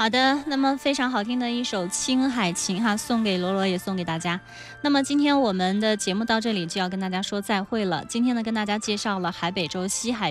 好的，那么非常好听的一首《青海情》哈，送给罗罗，也送给大家。那么今天我们的节目到这里就要跟大家说再会了。今天呢，跟大家介绍了海北州西海